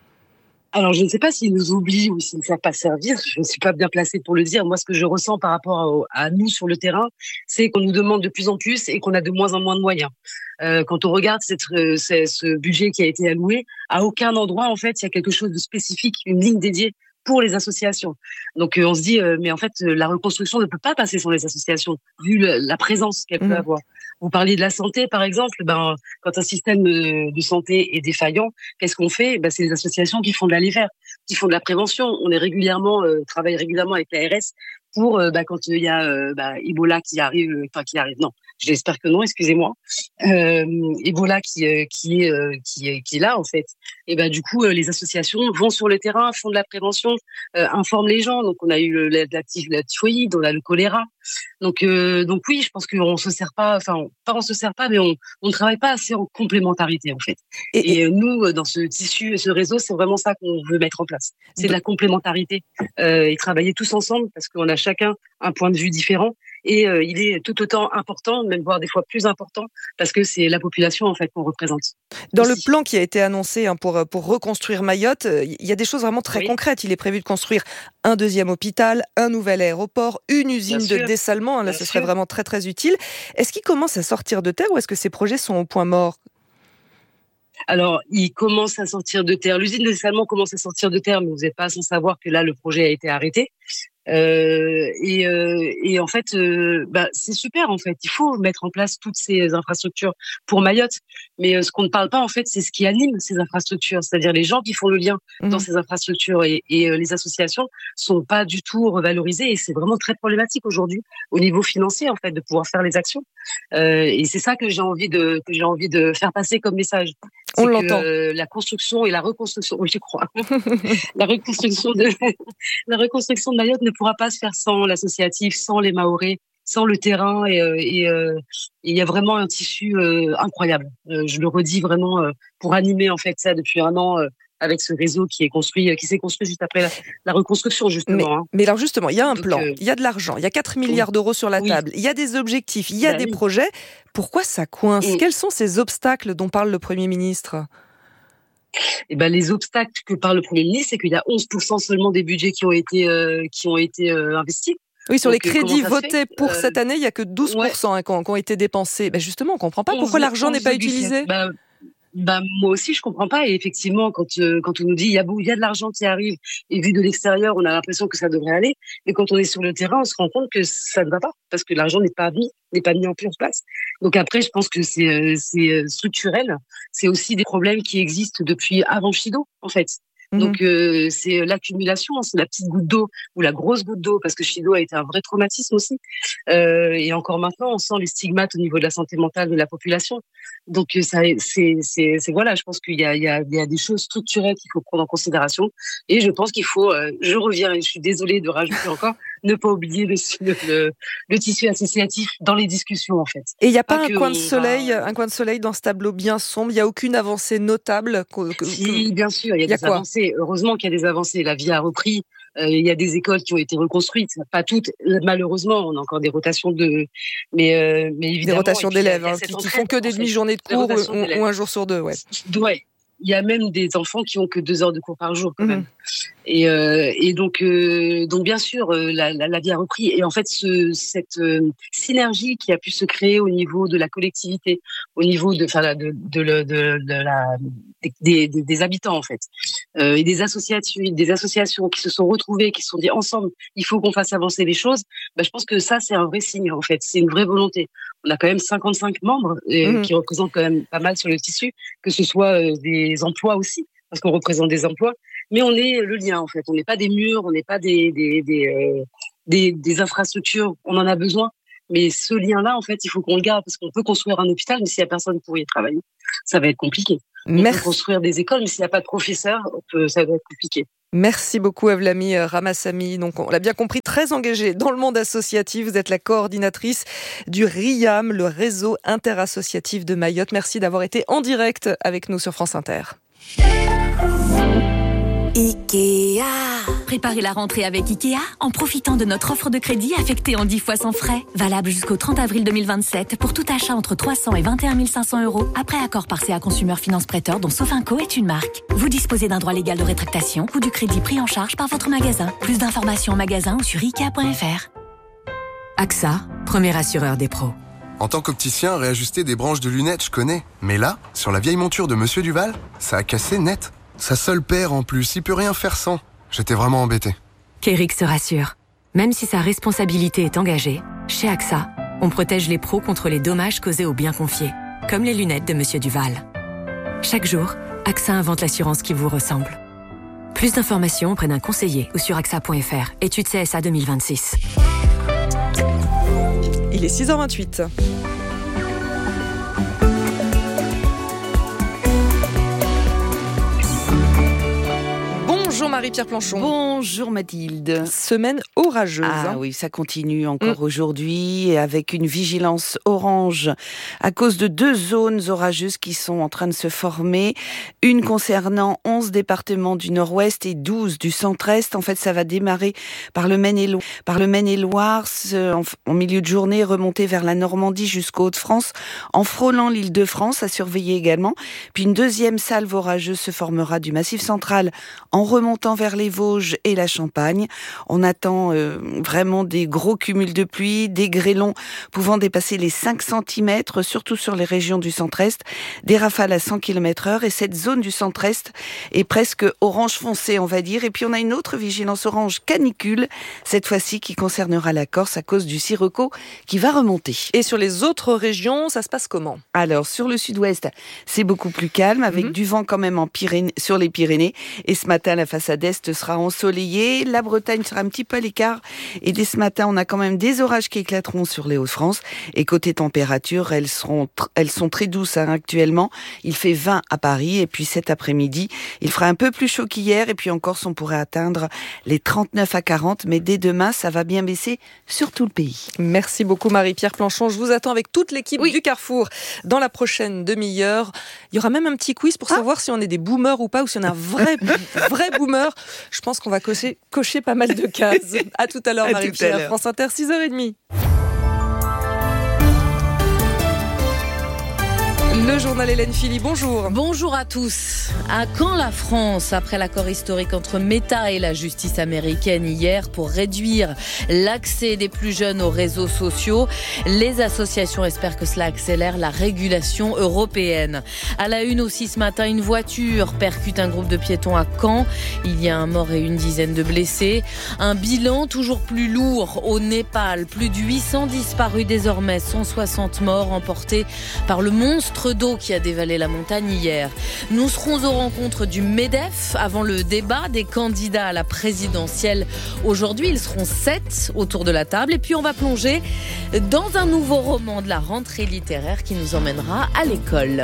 Alors, je ne sais pas s'ils nous oublient ou s'ils ne savent pas servir. Je ne suis pas bien placée pour le dire. Moi, ce que je ressens par rapport à, à nous sur le terrain, c'est qu'on nous demande de plus en plus et qu'on a de moins en moins de moyens. Euh, quand on regarde cette, c'est, ce budget qui a été alloué, à aucun endroit, en fait, il y a quelque chose de spécifique, une ligne dédiée pour les associations. Donc, euh, on se dit, euh, mais en fait, euh, la reconstruction ne peut pas passer sans les associations, vu le, la présence qu'elle mmh. peut avoir. Vous parliez de la santé, par exemple. Ben, quand un système de, de santé est défaillant, qu'est-ce qu'on fait ? Ben, c'est les associations qui font de la l'I V R, qui font de la prévention. On est régulièrement, euh, travaille régulièrement avec l'A R S pour, euh, ben, quand il y a euh, ben, Ebola qui arrive, enfin qui arrive, non, j'espère que non, excusez-moi, euh, Ebola qui, euh, qui, est, euh, qui, est, qui est là en fait. Et ben du coup, euh, les associations vont sur le terrain, font de la prévention, euh, informent les gens. Donc on a eu le, la, la, la typhoïde, on a le choléra. Donc, euh, donc oui, je pense qu'on se sert pas, enfin pas on se sert pas, mais on on ne travaille pas assez en complémentarité en fait. Et, et nous, dans ce tissu, ce réseau, c'est vraiment ça qu'on veut mettre en place. C'est de la complémentarité euh, et travailler tous ensemble parce qu'on a chacun un point de vue différent. Et euh, il est tout autant important, même voire des fois plus important, parce que c'est la population en fait qu'on représente. Dans aussi. Le plan qui a été annoncé hein, pour pour reconstruire Mayotte, il y a des choses vraiment très oui. concrètes. Il est prévu de construire un deuxième hôpital, un nouvel aéroport, une usine Bien de sûr. dessalement. Là, Bien ce serait sûr. vraiment très très utile. Est-ce qu'il commence à sortir de terre ou est-ce que ces projets sont au point mort ? Alors, il commence à sortir de terre. L'usine de dessalement commence à sortir de terre, mais vous n'êtes pas sans savoir que là, le projet a été arrêté. Euh, et, euh, et en fait, euh, bah, c'est super. En fait, il faut mettre en place toutes ces infrastructures pour Mayotte. Mais euh, ce qu'on ne parle pas, en fait, c'est ce qui anime ces infrastructures, c'est-à-dire les gens qui font le lien mmh. dans ces infrastructures. Et, et euh, les associations sont pas du tout revalorisées. Et c'est vraiment très problématique aujourd'hui au niveau financier, en fait, de pouvoir faire les actions. Euh, et c'est ça que j'ai envie de que j'ai envie de faire passer comme message. On c'est l'entend. Que, euh, la construction et la reconstruction, oui, je crois. la reconstruction de la reconstruction de Mayotte ne pourra pas se faire sans l'associatif, sans les Mahorais, sans le terrain. Et il et, euh, et y a vraiment un tissu euh, incroyable. Euh, je le redis vraiment euh, pour animer en fait ça depuis un an. Euh, avec ce réseau qui est construit, qui s'est construit juste après la, la reconstruction, justement. Mais, hein. mais alors, justement, il y a un Donc, plan, il euh, y a de l'argent, il y a quatre milliards oui. d'euros sur la oui. table, il y a des objectifs, il y a bah, des oui. projets. Pourquoi ça coince ? oui. Quels sont ces obstacles dont parle le Premier ministre ? Eh ben, les obstacles que parle le Premier ministre, c'est qu'il y a onze pour cent seulement des budgets qui ont été, euh, qui ont été euh, investis. Oui, sur Donc, les crédits votés pour euh, cette année, il n'y a que douze pour cent ouais. hein, qui, ont, qui ont été dépensés. Ben justement, on ne comprend pas pourquoi onze, l'argent n'est pas utilisé. Bah, Ben, moi aussi, je comprends pas. Et effectivement, quand, euh, quand on nous dit il y a, il y a de l'argent qui arrive, et vu de l'extérieur, on a l'impression que ça devrait aller. Mais quand on est sur le terrain, on se rend compte que ça ne va pas, parce que l'argent n'est pas mis, n'est pas mis en place. Donc après, je pense que c'est, euh, c'est structurel. C'est aussi des problèmes qui existent depuis avant Chido, en fait. Donc euh, c'est l'accumulation, c'est la petite goutte d'eau ou la grosse goutte d'eau, parce que Chido a été un vrai traumatisme aussi. Euh, et encore maintenant, on sent les stigmates au niveau de la santé mentale de la population. Donc ça, c'est, c'est, c'est voilà, je pense qu'il y a, il y a, il y a des choses structurelles qu'il faut prendre en considération. Et je pense qu'il faut, euh, je reviens, et je suis désolée de rajouter encore, ne pas oublier le, le, le tissu associatif dans les discussions en fait. Et il n'y a pas, pas un coin de soleil, va... un coin de soleil dans ce tableau bien sombre. Il n'y a aucune avancée notable. Que, que, si, bien sûr, il y a, y a des quoi avancées. Heureusement qu'il y a des avancées. La vie a repris. Euh, il y a des écoles qui ont été reconstruites, pas toutes. Malheureusement, on a encore des rotations de, mais euh, mais évidemment des rotations d'élèves hein, qui, qui font que des demi-journées de cours ou, ou un jour sur deux, ouais. Ouais. Il y a même des enfants qui ont que deux heures de cours par jour quand même. Mmh. Et, euh, et donc, euh, donc bien sûr, euh, la, la, la vie a repris. Et en fait, ce, cette euh, synergie qui a pu se créer au niveau de la collectivité, au niveau de, enfin, de, de, de, de, de la, des, des, des habitants en fait, euh, et des associations, des associations qui se sont retrouvées, qui se sont dit ensemble, il faut qu'on fasse avancer les choses. Ben, je pense que ça, c'est un vrai signe en fait. C'est une vraie volonté. On a quand même cinquante-cinq membres euh, mmh. qui représentent quand même pas mal sur le tissu, que ce soit euh, des emplois aussi, parce qu'on représente des emplois. Mais on est le lien, en fait. On n'est pas des murs, on n'est pas des, des, des, euh, des, des infrastructures. On en a besoin. Mais ce lien-là, en fait, il faut qu'on le garde parce qu'on peut construire un hôpital, mais s'il n'y a personne pour y travailler, ça va être compliqué. On Merci. peut construire des écoles, mais s'il n'y a pas de professeurs, on peut, ça va être compliqué. Merci beaucoup Evlami Ramassamy. Donc on l'a bien compris, très engagée dans le monde associatif. Vous êtes la coordinatrice du RIAM, le réseau interassociatif de Mayotte. Merci d'avoir été en direct avec nous sur France Inter. Ikea. Préparez la rentrée avec Ikea en profitant de notre offre de crédit affectée en dix fois sans frais. Valable jusqu'au trente avril deux mille vingt-sept pour tout achat entre trois cents et vingt et un mille cinq cents euros après accord par C A Consumer Finance Prêteur dont Sofinco est une marque. Vous disposez d'un droit légal de rétractation ou du crédit pris en charge par votre magasin. Plus d'informations en magasin ou sur ikea point f r. A X A, premier assureur des pros. En tant qu'opticien, réajuster des branches de lunettes, je connais. Mais là, sur la vieille monture de Monsieur Duval, ça a cassé net. Sa seule paire en plus, il peut rien faire sans. J'étais vraiment embêté. Kéric se rassure. Même si sa responsabilité est engagée, chez A X A, on protège les pros contre les dommages causés aux biens confiés, comme les lunettes de Monsieur Duval. Chaque jour, A X A invente l'assurance qui vous ressemble. Plus d'informations auprès d'un conseiller ou sur A X A point f r. Étude C S A deux mille vingt-six. Il est six heures vingt-huit. Bonjour Marie-Pierre Planchon. Bonjour Mathilde. Semaine orageuse. Ah hein. oui, ça continue encore mmh. aujourd'hui avec une vigilance orange à cause de deux zones orageuses qui sont en train de se former. Une concernant onze départements du nord-ouest et douze du centre-est. En fait, ça va démarrer par le Maine-et-Loire, par le Maine-et-Loire en, en milieu de journée, remonter vers la Normandie jusqu'aux Hauts-de-France, en frôlant l'Île-de-France, à surveiller également. Puis une deuxième salve orageuse se formera du Massif central en remontant vers les Vosges et la Champagne. On attend euh, vraiment des gros cumuls de pluie, des grêlons pouvant dépasser les cinq centimètres, surtout sur les régions du centre-est, des rafales à cent kilomètres heure, et cette zone du centre-est est presque orange foncé, on va dire. Et puis on a une autre vigilance orange canicule, cette fois-ci qui concernera la Corse à cause du sirocco qui va remonter. Et sur les autres régions, ça se passe comment ? Alors, sur le sud-ouest, c'est beaucoup plus calme, avec mmh. du vent quand même en Pyrénées, sur les Pyrénées. Et ce matin, la façade est sera ensoleillée. La Bretagne sera un petit peu à l'écart. Et dès ce matin, on a quand même des orages qui éclateront sur les Hauts-de-France. Et côté température, elles, seront tr- elles sont très douces hein, actuellement. Il fait vingt à Paris. Et puis cet après-midi, il fera un peu plus chaud qu'hier. Et puis en Corse, on pourrait atteindre les trente-neuf à quarante. Mais dès demain, ça va bien baisser sur tout le pays. Merci beaucoup Marie-Pierre Planchon. Je vous attends avec toute l'équipe oui. du Carrefour dans la prochaine demi-heure. Il y aura même un petit quiz pour ah. savoir si on est des boomers ou pas, ou si on est un vrai, vrai boomer. Je pense qu'on va cocher, cocher pas mal de cases. À tout à l'heure, à Marie-Pierre. Tout à l'heure. France Inter, six heures trente. Le journal Hélène Philly, bonjour. Bonjour à tous. À quand la France, après l'accord historique entre Meta et la justice américaine hier pour réduire l'accès des plus jeunes aux réseaux sociaux? Les associations espèrent que cela accélère la régulation européenne. À la une aussi ce matin, une voiture percute un groupe de piétons à Caen. Il y a un mort et une dizaine de blessés. Un bilan toujours plus lourd au Népal. Plus de huit cents disparus désormais, cent soixante morts emportés par le monstre d'eau qui a dévalé la montagne hier. Nous serons aux rencontres du MEDEF avant le débat des candidats à la présidentielle. Aujourd'hui, ils seront sept autour de la table. Et puis, on va plonger dans un nouveau roman de la rentrée littéraire qui nous emmènera à l'école.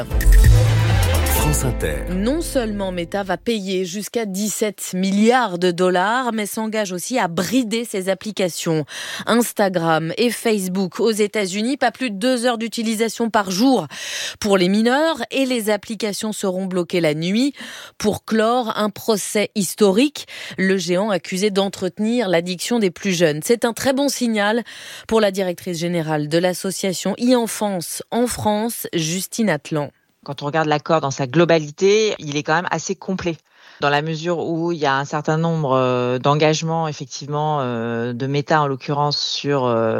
France Inter. Non seulement Meta va payer jusqu'à dix-sept milliards de dollars, mais s'engage aussi à brider ses applications. Instagram et Facebook aux États-Unis, pas plus de deux heures d'utilisation par jour pour les mineurs, et les applications seront bloquées la nuit pour clore un procès historique. Le géant accusé d'entretenir l'addiction des plus jeunes. C'est un très bon signal pour la directrice générale de l'association e-Enfance en France, Justine Atlan. Quand on regarde l'accord dans sa globalité, il est quand même assez complet. Dans la mesure où il y a un certain nombre d'engagements, effectivement, de Meta en l'occurrence, sur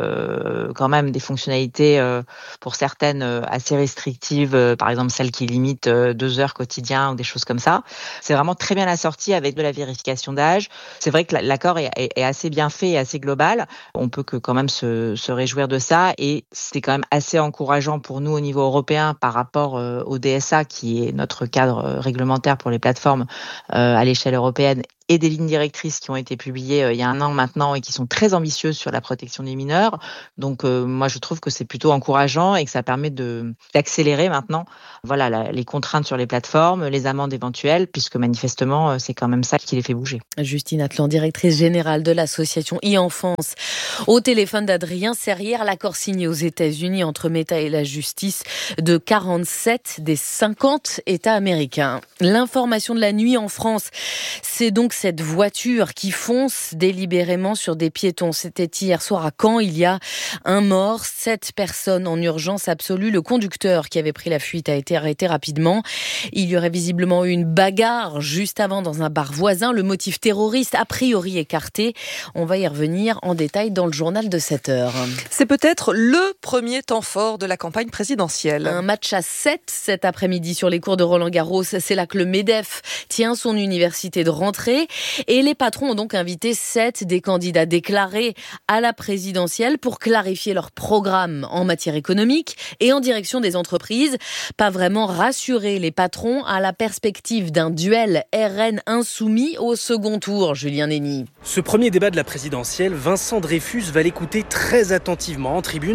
quand même des fonctionnalités pour certaines assez restrictives, par exemple celles qui limitent deux heures quotidien ou des choses comme ça. C'est vraiment très bien assorti avec de la vérification d'âge. C'est vrai que l'accord est, est assez bien fait et assez global. On peut que quand même se, se réjouir de ça, et c'est quand même assez encourageant pour nous au niveau européen par rapport au D S A, qui est notre cadre réglementaire pour les plateformes à l'échelle européenne, et des lignes directrices qui ont été publiées euh, il y a un an maintenant et qui sont très ambitieuses sur la protection des mineurs. Donc euh, moi je trouve que c'est plutôt encourageant et que ça permet de d'accélérer maintenant voilà la, les contraintes sur les plateformes, les amendes éventuelles, puisque manifestement euh, c'est quand même ça qui les fait bouger. Justine Atlan, directrice générale de l'association e-Enfance. Au téléphone d'Adrien Serrière, l'accord signé aux États-Unis entre Meta et la justice de quarante-sept des cinquante États américains. L'information de la nuit en France, c'est donc cette voiture qui fonce délibérément sur des piétons. C'était hier soir à Caen. Il y a un mort, sept personnes en urgence absolue. Le conducteur qui avait pris la fuite a été arrêté rapidement. Il y aurait visiblement eu une bagarre juste avant dans un bar voisin. Le motif terroriste a priori écarté. On va y revenir en détail dans le journal de sept heures. C'est peut-être le premier temps fort de la campagne présidentielle. Un match à sept cet après-midi sur les cours de Roland-Garros. C'est là que le MEDEF tient son université de rentrée. Et les patrons ont donc invité sept des candidats déclarés à la présidentielle pour clarifier leur programme en matière économique et en direction des entreprises. Pas vraiment rassurer les patrons à la perspective d'un duel R N insoumis au second tour. Julien Nény. Ce premier débat de la présidentielle, Vincent Dreyfus va l'écouter très attentivement en tribune,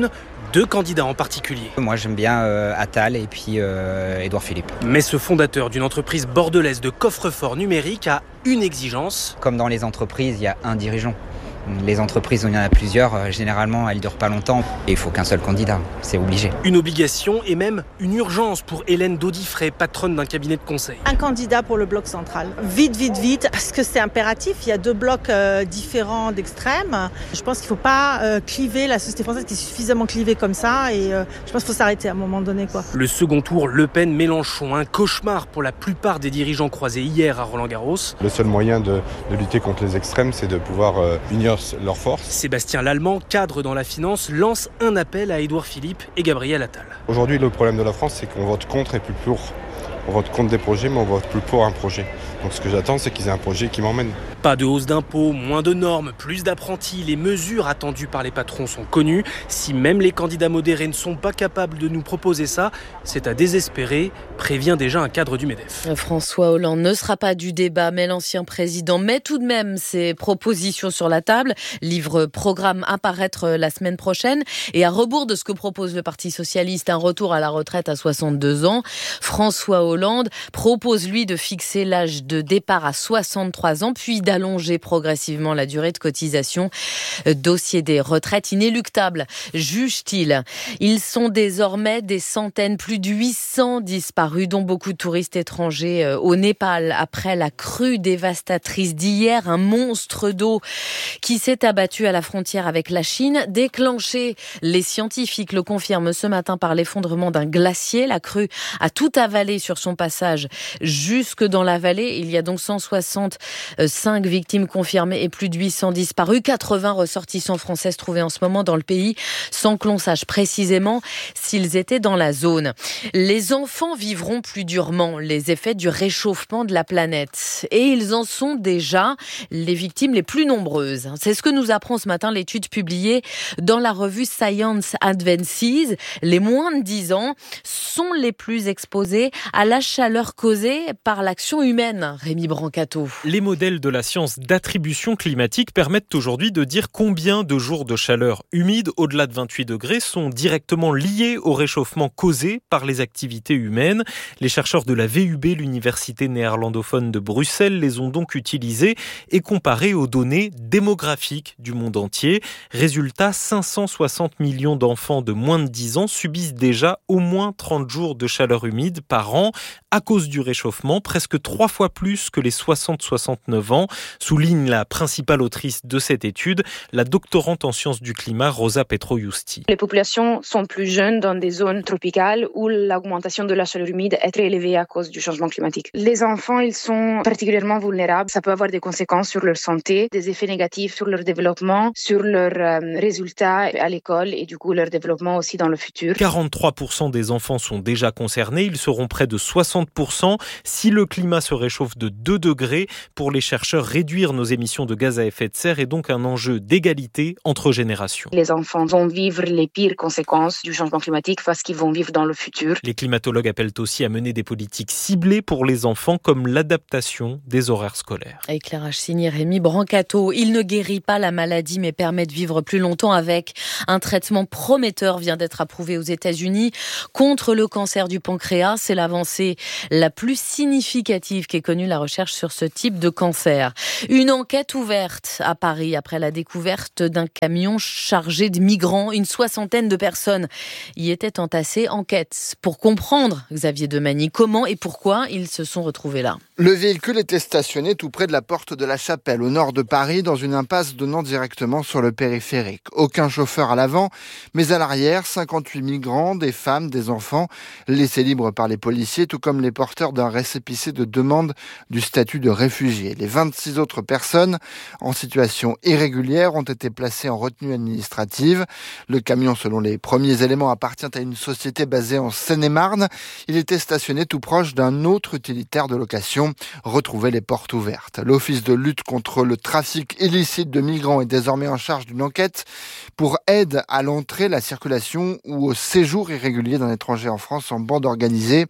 deux candidats en particulier. Moi j'aime bien euh, Attal et puis euh, Édouard Philippe. Mais ce fondateur d'une entreprise bordelaise de coffre-fort numérique a une exigence. Comme dans les entreprises, il y a un dirigeant. Les entreprises où il y en a plusieurs, euh, généralement, elles ne durent pas longtemps. Et il faut qu'un seul candidat, c'est obligé. Une obligation et même une urgence pour Hélène Daudifray, patronne d'un cabinet de conseil. Un candidat pour le bloc central. Vite, vite, vite, parce que c'est impératif. Il y a deux blocs euh, différents d'extrêmes. Je pense qu'il ne faut pas euh, cliver la société française qui est suffisamment clivée comme ça. Et euh, je pense qu'il faut s'arrêter à un moment donné, quoi. Le second tour, Le Pen-Mélenchon, un cauchemar pour la plupart des dirigeants croisés hier à Roland-Garros. Le seul moyen de, de lutter contre les extrêmes, c'est de pouvoir euh, unir leur force. Sébastien Lallemand, cadre dans la finance, lance un appel à Édouard Philippe et Gabriel Attal. Aujourd'hui, le problème de la France, c'est qu'on vote contre et plus pour. On vote contre des projets, mais on vote plus pour un projet. Donc ce que j'attends, c'est qu'ils aient un projet qui m'emmène. Pas de hausse d'impôts, moins de normes, plus d'apprentis. Les mesures attendues par les patrons sont connues. Si même les candidats modérés ne sont pas capables de nous proposer ça, c'est à désespérer, prévient déjà un cadre du MEDEF. François Hollande ne sera pas du débat, mais l'ancien président met tout de même ses propositions sur la table. Livre programme à paraître la semaine prochaine. Et à rebours de ce que propose le Parti socialiste, un retour à la retraite à soixante-deux ans, François Hollande propose lui de fixer l'âge de départ à soixante-trois ans, puis d'allonger progressivement la durée de cotisation. Dossier des retraites inéluctable, juge-t-il. Ils sont désormais des centaines, plus de huit cents disparus, dont beaucoup de touristes étrangers au Népal. Après la crue dévastatrice d'hier, un monstre d'eau qui s'est abattu à la frontière avec la Chine, déclenché, les scientifiques le confirment ce matin, par l'effondrement d'un glacier. La crue a tout avalé sur son passage jusque dans la vallée. Il y a donc cent soixante-cinq victimes confirmées et plus de huit cents disparus. quatre-vingts ressortissants français se trouvaient en ce moment dans le pays, sans que l'on sache précisément s'ils étaient dans la zone. Les enfants vivront plus durement les effets du réchauffement de la planète. Et ils en sont déjà les victimes les plus nombreuses. C'est ce que nous apprend ce matin l'étude publiée dans la revue Science Advances. Les moins de dix ans sont les plus exposés à la chaleur causée par l'action humaine. Rémi Brancato. Les modèles de la science d'attribution climatique permettent aujourd'hui de dire combien de jours de chaleur humide au-delà de vingt-huit degrés sont directement liés au réchauffement causé par les activités humaines. Les chercheurs de la V U B, l'université néerlandophone de Bruxelles, les ont donc utilisés et comparés aux données démographiques du monde entier. Résultat, cinq cent soixante millions d'enfants de moins de dix ans subissent déjà au moins trente jours de chaleur humide par an à cause du réchauffement, presque trois fois plus que les soixante à soixante-neuf ans, souligne la principale autrice de cette étude, la doctorante en sciences du climat, Rosa Petro-Justi. Les populations sont plus jeunes dans des zones tropicales où l'augmentation de la chaleur humide est très élevée à cause du changement climatique. Les enfants, ils sont particulièrement vulnérables. Ça peut avoir des conséquences sur leur santé, des effets négatifs sur leur développement, sur leurs euh, résultats à l'école et du coup leur développement aussi dans le futur. quarante-trois pour cent des enfants sont déjà concernés. Ils seront près de soixante pour cent si le climat se réchauffe de deux degrés. Pour les chercheurs, réduire nos émissions de gaz à effet de serre est donc un enjeu d'égalité entre générations. Les enfants vont vivre les pires conséquences du changement climatique parce qu'ils vont vivre dans le futur. Les climatologues appellent aussi à mener des politiques ciblées pour les enfants, comme l'adaptation des horaires scolaires. Éclairage signé Rémi Brancato. Il ne guérit pas la maladie mais permet de vivre plus longtemps avec. Un traitement prometteur vient d'être approuvé aux États-Unis contre le cancer du pancréas. C'est l'avancée la plus significative qu'ait connue la recherche sur ce type de cancer. Une enquête ouverte à Paris après la découverte d'un camion chargé de migrants. Une soixantaine de personnes y étaient entassées. Enquête pour comprendre, Xavier Demagny, comment et pourquoi ils se sont retrouvés là. Le véhicule était stationné tout près de la porte de la Chapelle, au nord de Paris, dans une impasse donnant directement sur le périphérique. Aucun chauffeur à l'avant, mais à l'arrière, cinquante-huit migrants, des femmes, des enfants, laissés libres par les policiers, tout comme les porteurs d'un récépissé de demande du statut de réfugié. Les vingt-six autres personnes en situation irrégulière ont été placées en retenue administrative. Le camion, selon les premiers éléments, appartient à une société basée en Seine-et-Marne. Il était stationné tout proche d'un autre utilitaire de location. Retrouvez les portes ouvertes. L'Office de lutte contre le trafic illicite de migrants est désormais en charge d'une enquête pour aide à l'entrée, la circulation ou au séjour irrégulier d'un étranger en France en bande organisée.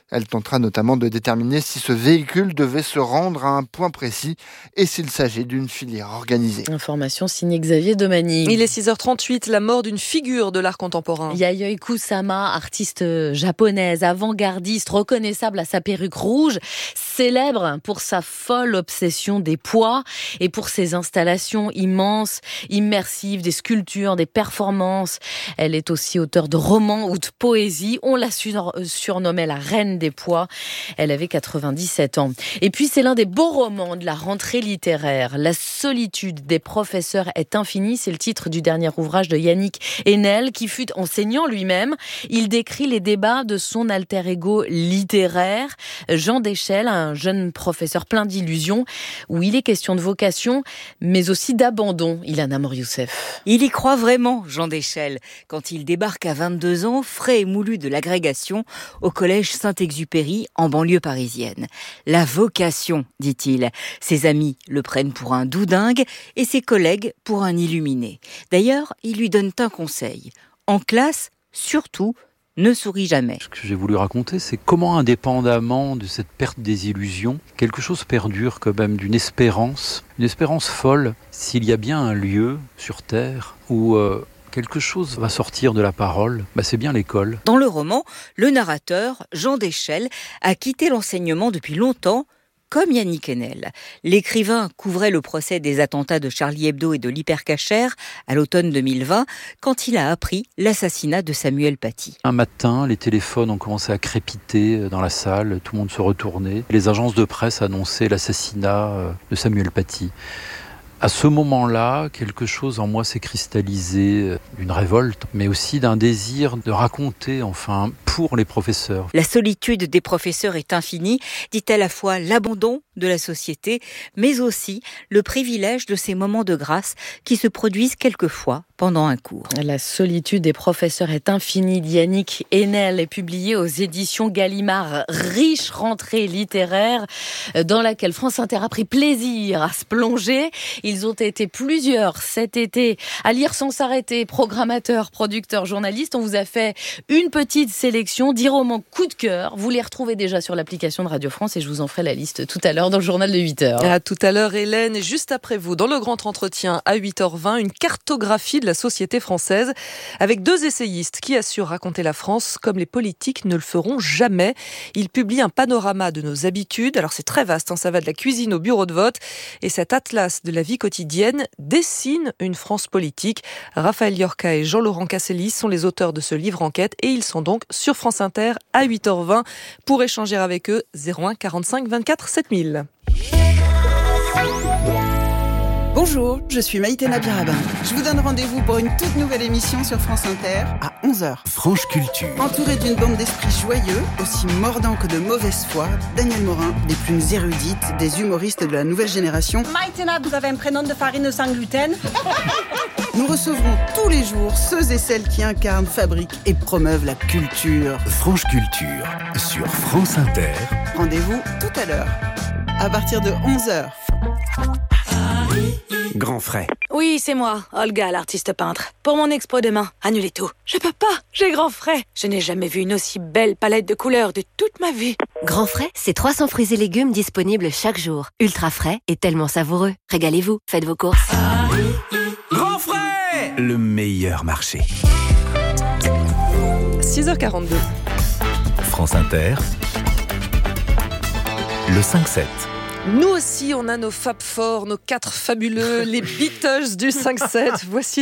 Elle tentera notamment de déterminer si ce véhicule devait se rendre à un point précis et s'il s'agit d'une filière organisée. Information signée Xavier Domani. Il est six heures trente-huit, la mort d'une figure de l'art contemporain. Yayoi Kusama, artiste japonaise, avant-gardiste, reconnaissable à sa perruque rouge, célèbre pour sa folle obsession des poids et pour ses installations immenses, immersives, des sculptures, des performances. Elle est aussi auteure de romans ou de poésie. On la surnommait la reine des poids. Elle avait quatre-vingt-dix-sept ans. Et puis c'est l'un des beaux romans de la rentrée littéraire. La solitude des professeurs est infinie. C'est le titre du dernier ouvrage de Yannick Enel, qui fut enseignant lui-même. Il décrit les débats de son alter ego littéraire, Jean Deschelles, un jeune professeur plein d'illusions, où il est question de vocation, mais aussi d'abandon. Ilana Mor-Youssef. Il y croit vraiment, Jean Deschelles, quand il débarque à vingt-deux ans, frais et moulu de l'agrégation, au collège Saint-Exupéry, en banlieue parisienne. La vocation, dit-il. Ses amis le prennent pour un doudingue et ses collègues pour un illuminé. D'ailleurs, ils lui donnent un conseil. En classe, surtout, ne souris jamais. Ce que j'ai voulu raconter, c'est comment, indépendamment de cette perte des illusions, quelque chose perdure quand même d'une espérance, une espérance folle, s'il y a bien un lieu sur Terre où euh, quelque chose va sortir de la parole, bah c'est bien l'école. Dans le roman, le narrateur, Jean Deschelles, a quitté l'enseignement depuis longtemps, comme Yannick Enel. L'écrivain couvrait le procès des attentats de Charlie Hebdo et de l'Hypercacher à l'automne deux mille vingt, quand il a appris l'assassinat de Samuel Paty. Un matin, les téléphones ont commencé à crépiter dans la salle, tout le monde se retournait. Les agences de presse annonçaient l'assassinat de Samuel Paty. À ce moment-là, quelque chose en moi s'est cristallisé, d'une révolte, mais aussi d'un désir de raconter, enfin, pour les professeurs. La solitude des professeurs est infinie, dit à la fois l'abandon de la société, mais aussi le privilège de ces moments de grâce qui se produisent quelquefois pendant un cours. La solitude des professeurs est infinie, Yannick Enel, est publié aux éditions Gallimard. Riche rentrée littéraire dans laquelle France Inter a pris plaisir à se plonger. Ils ont été plusieurs cet été à lire sans s'arrêter. Programmateurs, producteurs, journalistes. On vous a fait une petite sélection, dix romans coup de cœur. Vous les retrouvez déjà sur l'application de Radio France et je vous en ferai la liste tout à l'heure dans le journal de huit heures. À tout à l'heure, Hélène. Et juste après vous, dans le grand entretien à huit heures vingt, une cartographie de la société française avec deux essayistes qui assurent raconter la France comme les politiques ne le feront jamais. Ils publient un panorama de nos habitudes. Alors c'est très vaste, hein, ça va de la cuisine au bureau de vote. Et cet atlas de la vie quotidienne dessine une France politique. Raphaël Yorka et Jean-Laurent Cassellis sont les auteurs de ce livre enquête et ils sont donc sur France Inter à huit heures vingt. Pour échanger avec eux, zéro un quarante-cinq vingt-quatre sept mille. Bonjour, je suis Maïté Nabirabin. Je vous donne rendez-vous pour une toute nouvelle émission sur France Inter à onze heures. Franche Culture. Entouré d'une bande d'esprits joyeux, aussi mordants que de mauvaise foi, Daniel Morin, des plus érudites, des humoristes de la nouvelle génération. Maïté Nab, vous avez un prénom de farine sans gluten. Nous recevrons tous les jours ceux et celles qui incarnent, fabriquent et promeuvent la culture. Franche Culture sur France Inter. Rendez-vous tout à l'heure, à partir de onze heures. Grand frais. Oui, c'est moi, Olga, l'artiste peintre. Pour mon expo demain, annulez tout. Je peux pas, j'ai grand frais. Je n'ai jamais vu une aussi belle palette de couleurs de toute ma vie. Grand frais, c'est trois cents fruits et légumes disponibles chaque jour. Ultra frais et tellement savoureux. Régalez-vous, faites vos courses. Grand frais, le meilleur marché. six heures quarante-deux. France Inter. Le cinq sept. Nous aussi, on a nos fab forts, nos quatre fabuleux, les Beatles du cinq sept. Voici